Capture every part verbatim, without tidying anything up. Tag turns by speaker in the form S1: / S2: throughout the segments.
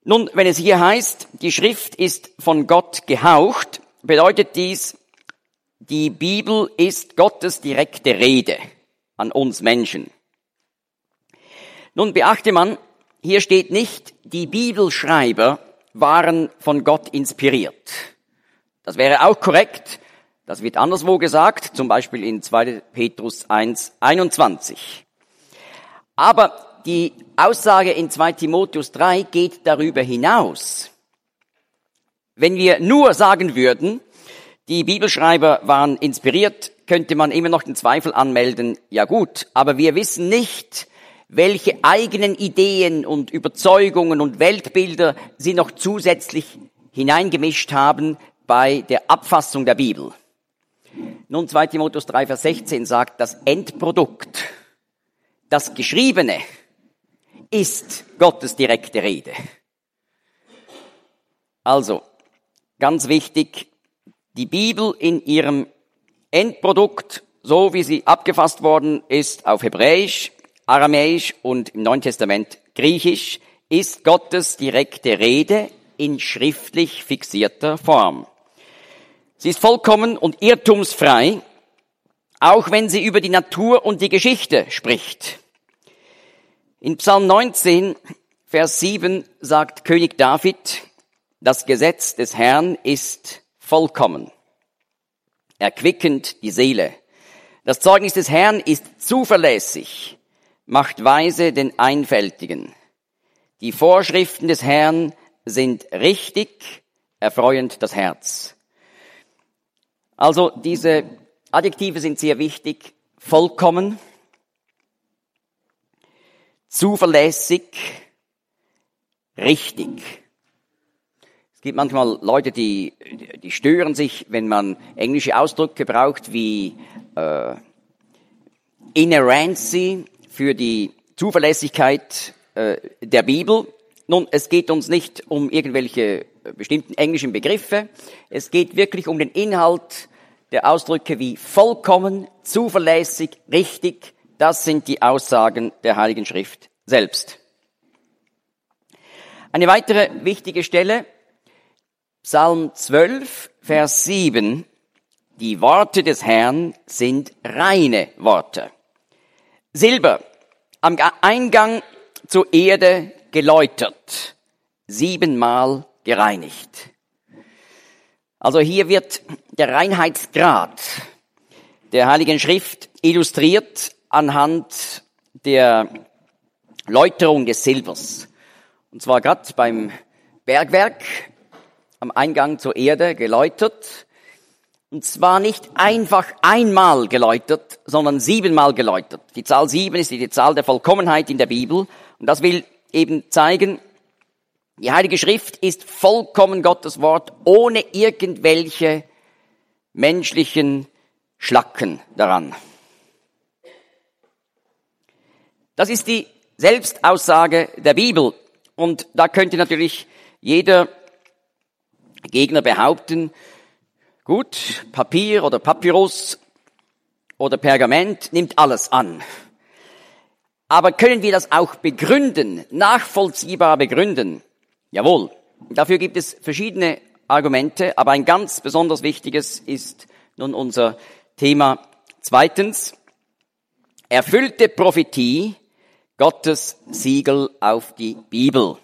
S1: Nun, wenn es hier heißt, die Schrift ist von Gott gehaucht, bedeutet dies, die Bibel ist Gottes direkte Rede an uns Menschen. Nun beachte man, hier steht nicht, die Bibelschreiber waren von Gott inspiriert. Das wäre auch korrekt. Das wird anderswo gesagt, zum Beispiel in zweiter Petrus eins einundzwanzig. Aber die Aussage in zweiter Timotheus drei geht darüber hinaus. Wenn wir nur sagen würden, die Bibelschreiber waren inspiriert, könnte man immer noch den Zweifel anmelden, ja gut, aber wir wissen nicht, welche eigenen Ideen und Überzeugungen und Weltbilder sie noch zusätzlich hineingemischt haben bei der Abfassung der Bibel. Nun, zweiter Timotheus drei, Vers sechzehn sagt, das Endprodukt, das Geschriebene, ist Gottes direkte Rede. Also, ganz wichtig, die Bibel in ihrem Endprodukt, so wie sie abgefasst worden ist auf Hebräisch, Aramäisch und im Neuen Testament Griechisch, ist Gottes direkte Rede in schriftlich fixierter Form. Sie ist vollkommen und irrtumsfrei, auch wenn sie über die Natur und die Geschichte spricht. In Psalm neunzehn, Vers sieben sagt König David, das Gesetz des Herrn ist vollkommen, erquickend die Seele. Das Zeugnis des Herrn ist zuverlässig, macht weise den Einfältigen. Die Vorschriften des Herrn sind richtig, erfreuend das Herz. Also diese Adjektive sind sehr wichtig. Vollkommen, zuverlässig, richtig. Es gibt manchmal Leute, die, die stören sich, wenn man englische Ausdrücke braucht wie äh, Inerrancy für die Zuverlässigkeit äh, der Bibel. Nun, es geht uns nicht um irgendwelche bestimmten englischen Begriffe. Es geht wirklich um den Inhalt der Ausdrücke wie vollkommen, zuverlässig, richtig. Das sind die Aussagen der Heiligen Schrift selbst. Eine weitere wichtige Stelle, Psalm zwölf, Vers sieben. Die Worte des Herrn sind reine Worte. Silber, am Eingang zur Erde geläutert, siebenmal gereinigt. Also hier wird der Reinheitsgrad der Heiligen Schrift illustriert anhand der Läuterung des Silbers. Und zwar gerade beim Bergwerk am Eingang zur Erde geläutert. Und zwar nicht einfach einmal geläutert, sondern siebenmal geläutert. Die Zahl sieben ist die Zahl der Vollkommenheit in der Bibel. Und das will eben zeigen, die Heilige Schrift ist vollkommen Gottes Wort, ohne irgendwelche menschlichen Schlacken daran. Das ist die Selbstaussage der Bibel. Und da könnte natürlich jeder Gegner behaupten, gut, Papier oder Papyrus oder Pergament nimmt alles an. Aber können wir das auch begründen, nachvollziehbar begründen? Jawohl. Dafür gibt es verschiedene Argumente, aber ein ganz besonders wichtiges ist nun unser Thema zweitens. Erfüllte Prophetie, Gottes Siegel auf die Bibel.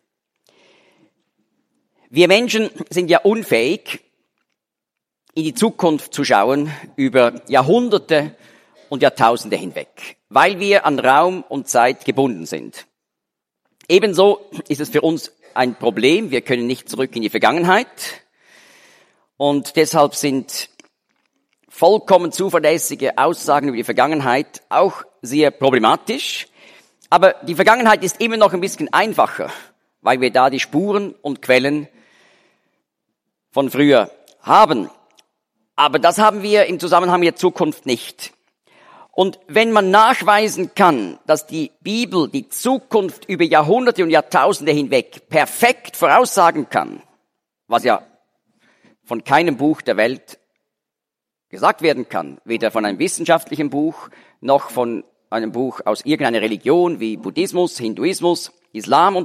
S1: Wir Menschen sind ja unfähig, in die Zukunft zu schauen über Jahrhunderte und Jahrtausende hinweg, weil wir an Raum und Zeit gebunden sind. Ebenso ist es für uns ein Problem, wir können nicht zurück in die Vergangenheit und deshalb sind vollkommen zuverlässige Aussagen über die Vergangenheit auch sehr problematisch. Aber die Vergangenheit ist immer noch ein bisschen einfacher, weil wir da die Spuren und Quellen von früher haben. Aber das haben wir im Zusammenhang mit der Zukunft nicht. Und wenn man nachweisen kann, dass die Bibel die Zukunft über Jahrhunderte und Jahrtausende hinweg perfekt voraussagen kann, was ja von keinem Buch der Welt gesagt werden kann, weder von einem wissenschaftlichen Buch noch von einem Buch aus irgendeiner Religion wie Buddhismus, Hinduismus, Islam und